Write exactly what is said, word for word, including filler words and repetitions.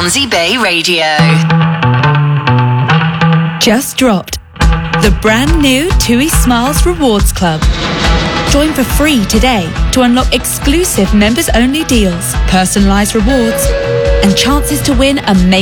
Swansea Bay Radio. Just dropped the brand new TUI Smiles Rewards Club. Join for free today to unlock exclusive members-only deals, personalised rewards, and chances to win amazing